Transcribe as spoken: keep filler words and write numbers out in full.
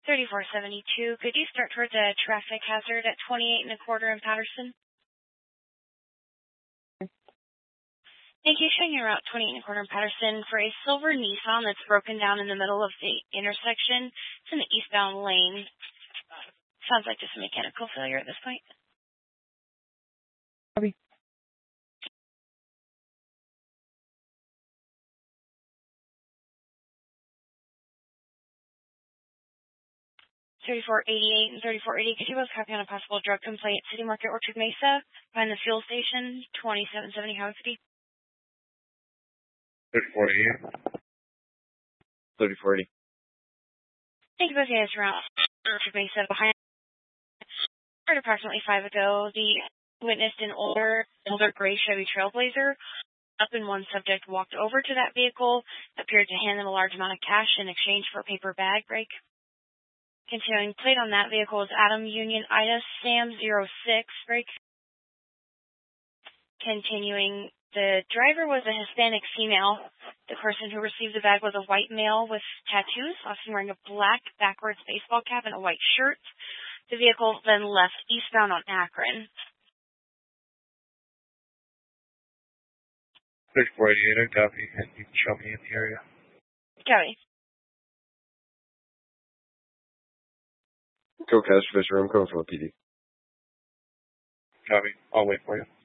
thirty-four seventy-two, could you start towards a traffic hazard at twenty-eight and a quarter in Patterson? Thank you. Showing your route twenty-eight and a quarter in Patterson for a silver Nissan that's broken down in the middle of the intersection. It's in the eastbound lane. Sounds like just a mechanical failure at this point. Copy. thirty-four eighty-eight and thirty-four eighty, could you both copy on a possible drug complaint at City Market Orchard Mesa behind the fuel station, twenty-seven seventy Howard City? thirty-four eighty-eight. thirty-four eighty. Thank you both guys around Orchard Mesa behind. Heard approximately five ago, the witnessed an older, older gray Chevy Trailblazer. Up and one subject walked over to that vehicle, appeared to hand them a large amount of cash in exchange for a paper bag break. Continuing, plate on that vehicle is Adam Union Ida Sam zero six break. Continuing, the driver was a Hispanic female. The person who received the bag was a white male with tattoos, often wearing a black backwards baseball cap and a white shirt. The vehicle then left eastbound on Akron. thirty-four eighty-eight, I copy. And you can show me in the area. Copy. Go Cash Fisher, I'm coming from a P D. Copy. I'll wait for you.